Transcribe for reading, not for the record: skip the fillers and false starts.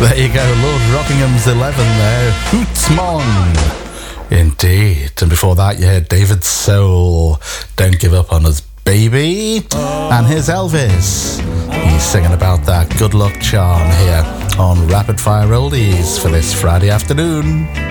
There you go, Lord Rockingham's 11 there, Hootsmon. Indeed. And before that, you heard David Soul, Don't Give Up on Us, Baby. And here's Elvis. He's singing about that good luck charm here on Rapid Fire Oldies for this Friday afternoon.